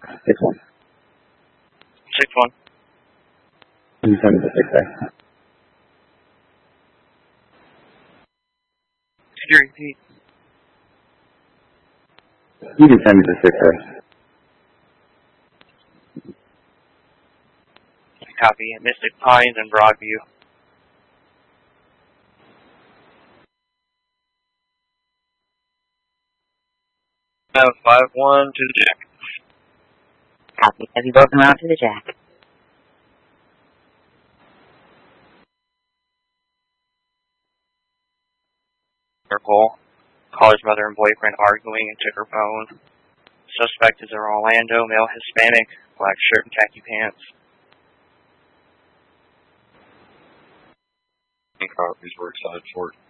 6-1. 6-1. Can you send me the 6A? Could you repeat? You can send me the 6A. Copy. Mystic Pines and Broadview. Have 5-1 to the Jack. Copy. Have you broken around to the Jack? Circle. Caller's mother and boyfriend arguing and took her phone. Suspect is in Orlando, male Hispanic, black shirt and khaki pants. Copies, we're excited for it.